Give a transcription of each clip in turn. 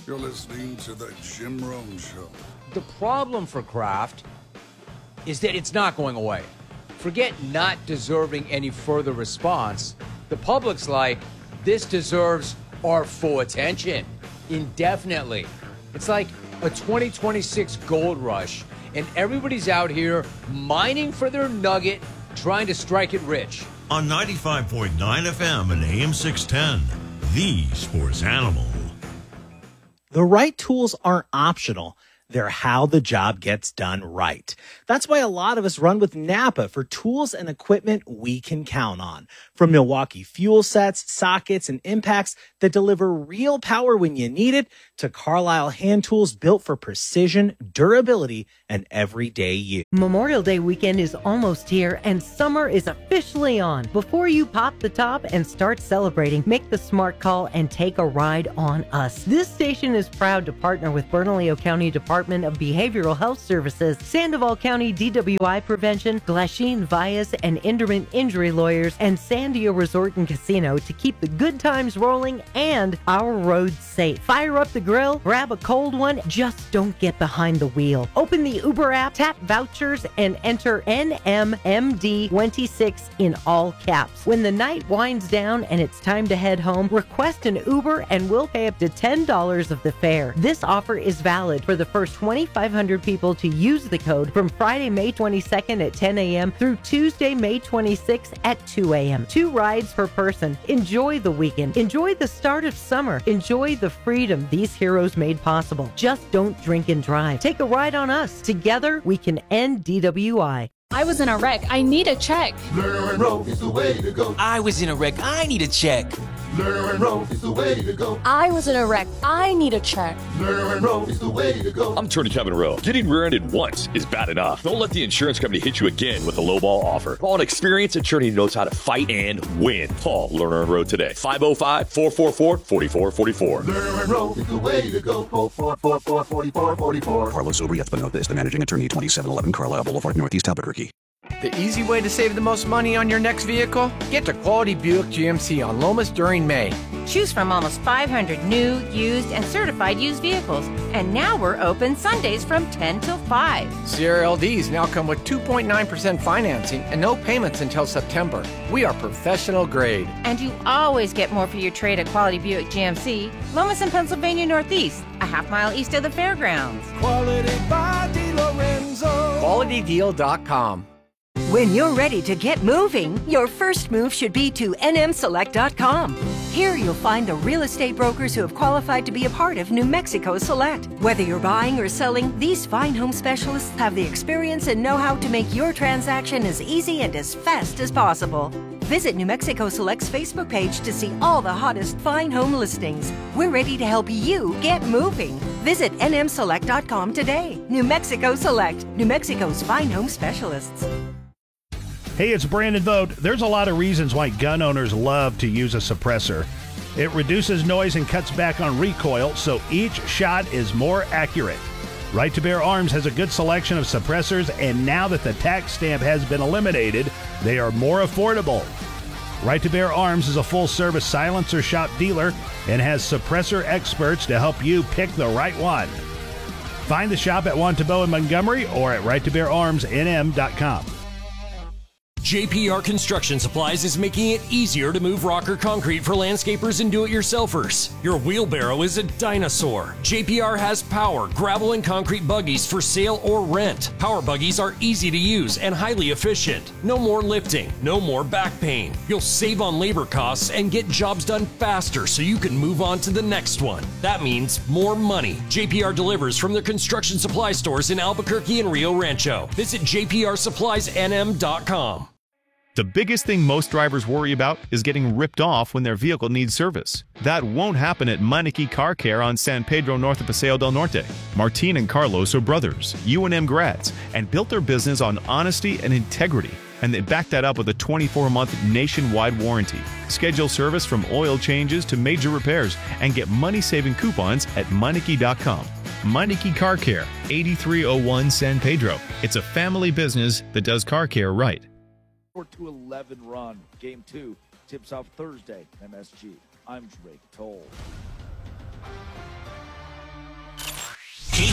You're listening to The Jim Rome Show. The problem for Kraft is that it's not going away. Forget not deserving any further response. The public's like, this deserves our full attention indefinitely. It's like a 2026 gold rush, and everybody's out here mining for their nugget, trying to strike it rich. On 95.9 FM and AM 610, the sports animal. The right tools aren't optional. They're how the job gets done right. That's why a lot of us run with Napa for tools and equipment we can count on. From Milwaukee fuel sets, sockets, and impacts that deliver real power when you need it, to Carlisle hand tools built for precision, durability, and everyday use. Memorial Day weekend is almost here and summer is officially on. Before you pop the top and start celebrating, make the smart call and take a ride on us. This station is proud to partner with Bernalillo County Department of Behavioral Health Services, Sandoval County DWI Prevention, Glasheen Vias and Inderman Injury Lawyers, and Sandia Resort and Casino to keep the good times rolling and our roads safe. Fire up the grill, grab a cold one, just don't get behind the wheel. Open the Uber app, tap vouchers, and enter NMMD26 in all caps. When the night winds down and it's time to head home, request an Uber and we'll pay up to $10 of the fare. This offer is valid for the first 2,500 people to use the code from Friday, May 22nd at 10 a.m. through Tuesday, May 26th at 2 a.m. 2 rides per person. Enjoy the weekend. Enjoy the start of summer. Enjoy the freedom these heroes made possible. Just don't drink and drive. Take a ride on us. Together, we can end DWI. I was in a wreck. I need a check. Lerner and Rowe is the way to go. I was in a wreck. I need a check. Lerner and Rowe is the way to go. I was in a wreck. I need a check. Lerner and Rowe is the way to go. I'm Attorney Kevin Rowe. Getting rear-ended once is bad enough. Don't let the insurance company hit you again with a lowball offer. Call an experienced attorney who knows how to fight and win. Call Lerner and Rowe today. 505-444-4444. Lerner and Rowe is the way to go. 444-4444. Carlos Obriez Benota is the managing attorney, 2711 Carlisle Boulevard, Northeast Albuquerque. The easy way to save the most money on your next vehicle? Get to Quality Buick GMC on Lomas during May. Choose from almost 500 new, used, and certified used vehicles. And now we're open Sundays from 10 till 5. Sierra LDs now come with 2.9% financing and no payments until September. We are professional grade. And you always get more for your trade at Quality Buick GMC, Lomas and Pennsylvania Northeast, a half-mile east of the fairgrounds. Quality by DiLorenzo. QualityDeal.com. When you're ready to get moving, your first move should be to nmselect.com. Here you'll find the real estate brokers who have qualified to be a part of New Mexico Select. Whether you're buying or selling, these fine home specialists have the experience and know-how to make your transaction as easy and as fast as possible. Visit New Mexico Select's Facebook page to see all the hottest fine home listings. We're ready to help you get moving. Visit nmselect.com today. New Mexico Select, New Mexico's fine home specialists. Hey, it's Brandon Vogt. There's a lot of reasons why gun owners love to use a suppressor. It reduces noise and cuts back on recoil, so each shot is more accurate. Right to Bear Arms has a good selection of suppressors, and now that the tax stamp has been eliminated, they are more affordable. Right to Bear Arms is a full-service silencer shop dealer and has suppressor experts to help you pick the right one. Find the shop at Wantabo in Montgomery or at righttobeararmsnm.com. JPR Construction Supplies is making it easier to move rock or concrete for landscapers and do-it-yourselfers. Your wheelbarrow is a dinosaur. JPR has power, gravel, and concrete buggies for sale or rent. Power buggies are easy to use and highly efficient. No more lifting, no more back pain. You'll save on labor costs and get jobs done faster so you can move on to the next one. That means more money. JPR delivers from their construction supply stores in Albuquerque and Rio Rancho. Visit jprsuppliesnm.com. The biggest thing most drivers worry about is getting ripped off when their vehicle needs service. That won't happen at Meineke Car Care on San Pedro north of Paseo del Norte. Martin and Carlos are brothers, UNM grads, and built their business on honesty and integrity. And they back that up with a 24-month nationwide warranty. Schedule service from oil changes to major repairs and get money-saving coupons at Meineke.com. Meineke Car Care, 8301 San Pedro. It's a family business that does car care right. 4-11 run. Game 2 tips off Thursday. MSG. I'm Drake Toll.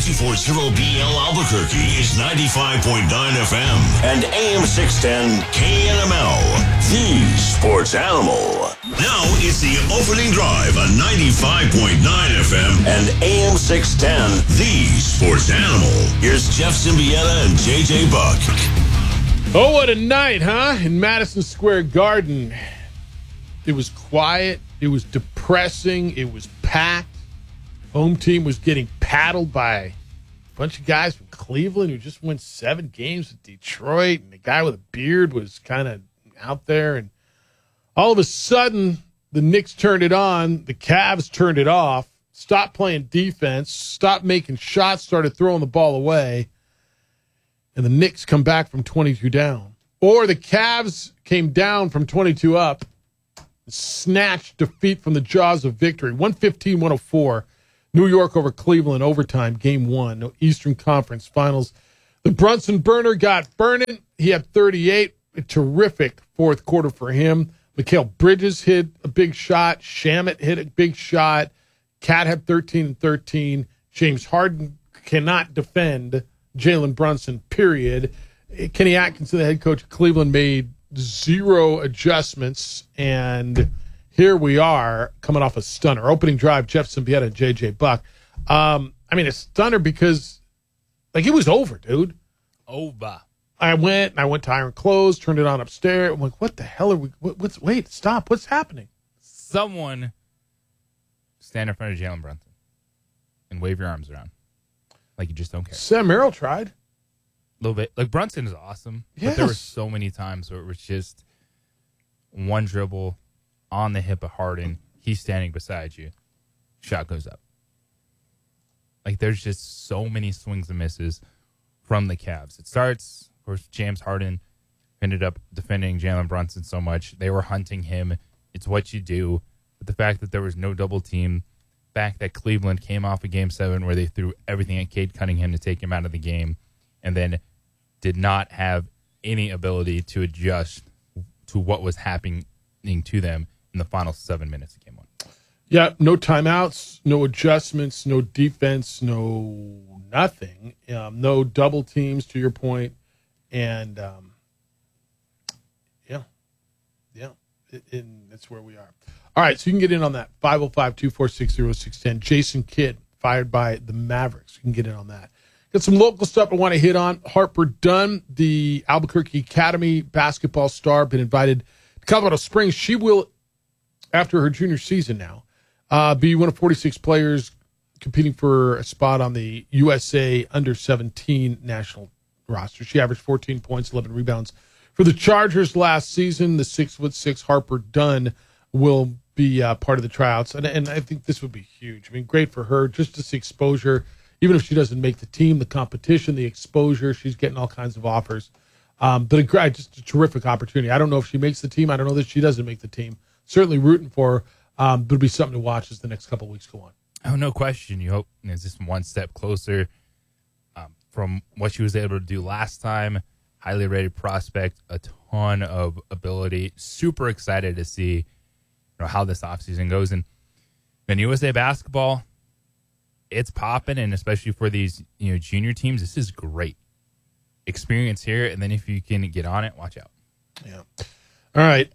1440BL Albuquerque is 95.9 FM and AM 610 KNML, the sports animal. Now it's the opening drive on 95.9 FM and AM 610, the sports animal. Here's Jeff Symbieta and JJ Buck. Oh, what a night, huh? In Madison Square Garden. It was quiet. It was depressing. It was packed. Home team was getting paddled by a bunch of guys from Cleveland who just won 7 games with Detroit. And the guy with a beard was kind of out there. And all of a sudden, the Knicks turned it on. The Cavs turned it off. Stopped playing defense. Stopped making shots. Started throwing the ball away. And the Knicks come back from 22 down. Or the Cavs came down from 22 up. Snatched defeat from the jaws of victory. 115-104. New York over Cleveland, overtime, game 1, Eastern Conference Finals. The Brunson burner got burning. He had 38. A terrific fourth quarter for him. Mikal Bridges hit a big shot. Shamet hit a big shot. Cat had 13 and 13. James Harden cannot defend Jalen Brunson, period. Kenny Atkinson, the head coach of Cleveland, made 0 adjustments, and here we are coming off a stunner. Opening drive, Jeff Symbieta and JJ Buck. I mean, a stunner because, like, it was over, dude. Over. I went to Iron Clothes, turned it on upstairs. I'm like, what the hell are we? Wait, stop. What's happening? Someone stand in front of Jalen Brunson and wave your arms around like you just don't care. Sam Merrill tried. A little bit. Like, Brunson is awesome, yes. But there were so many times where it was just one dribble on the hip of Harden. He's standing beside you. Shot goes up. Like, there's just so many swings and misses from the Cavs. It starts, of course, James Harden ended up defending Jalen Brunson so much. They were hunting him. It's what you do. But the fact that there was no double team, the fact that Cleveland came off of Game 7 where they threw everything at Cade Cunningham to take him out of the game, and then did not have any ability to adjust to what was happening to them in the final 7 minutes of game 1. Yeah, no timeouts, no adjustments, no defense, no nothing. No double teams, to your point. And, that's where we are. All right, so you can get in on that. 505-246-0610. Jason Kidd, fired by the Mavericks. You can get in on that. Got some local stuff I want to hit on. Harper Dunn, the Albuquerque Academy basketball star, been invited to Colorado Springs. She will, after her junior season now, be one of 46 players competing for a spot on the USA Under-17 national roster. She averaged 14 points, 11 rebounds. For the Chargers last season, the 6'6" Harper Dunn will be part of the tryouts. And I think this would be huge. I mean, great for her, just to see exposure. Even if she doesn't make the team, the competition, the exposure, she's getting all kinds of offers. But just a terrific opportunity. I don't know if she makes the team. I don't know that she doesn't make the team. Certainly rooting for her. But it'll be something to watch as the next couple of weeks go on. Oh, no question. You hope it's just one step closer from what she was able to do last time. Highly rated prospect, a ton of ability. Super excited to see how this offseason goes. And USA basketball, it's popping, and especially for these junior teams, this is great experience here. And then if you can get on it, watch out. Yeah. All right.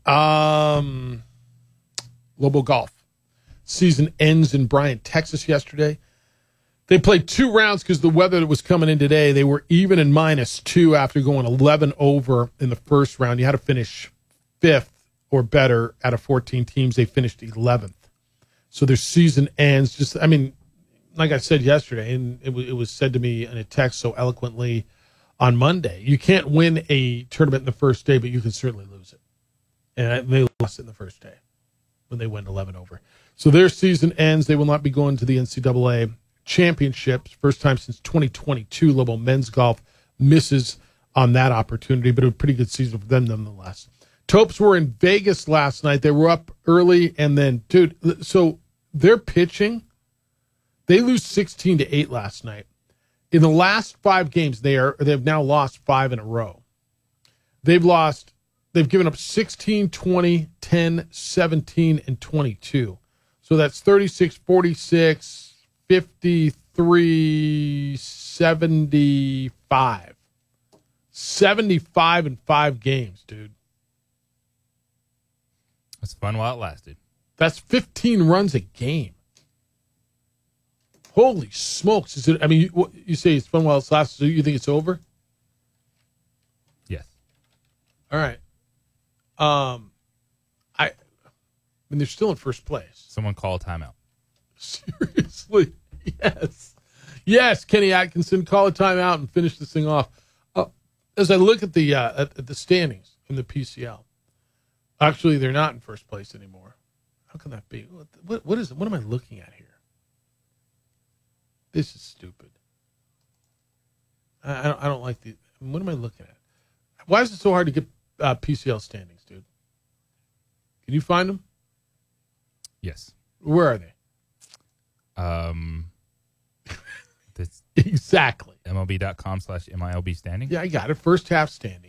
Lobo Golf season ends in Bryant, Texas yesterday. They played 2 rounds because the weather that was coming in today. They were even in -2 after going 11 over in the first round. You had to finish 5th or better out of 14 teams. They finished 11th. So their season ends like I said yesterday, and it was said to me in a text so eloquently on Monday, you can't win a tournament in the first day, but you can certainly lose it. And they lost it in the first day when they went 11 over. So their season ends. They will not be going to the NCAA championships. First time since 2022. Lobo men's golf misses on that opportunity, but a pretty good season for them nonetheless. Topes were in Vegas last night. They were up early, and then, dude, so their pitching, they lose 16-8 last night. In the last 5 games, they've now lost 5 in a row. They've given up 16, 20, 10, 17, and 22. So that's 36, 46, 50, 375. 75 in 5 games, dude. It's fun while it lasted. That's 15 runs a game. Holy smokes. Is it? I mean, you say it's fun while it's lasted, so you think it's over? Yes. All right. I mean, they're still in first place. Someone call a timeout. Seriously. Yes. Yes, Kenny Atkinson, call a timeout and finish this thing off. As I look at the standings in the PCL, actually, they're not in first place anymore. How can that be? What is it? What am I looking at here? This is stupid. I don't like the. What am I looking at? Why is it so hard to get PCL standings, dude? Can you find them? Yes. Where are they? Exactly. MLB.com/MILB standing. Yeah, I got it. First half standings.